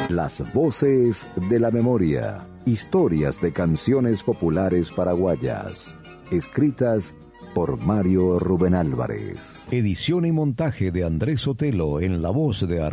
Las voces de la memoria. Historias de canciones populares paraguayas. Escritas por Mario Rubén Álvarez. Edición y montaje de Andrés Sotelo en la voz de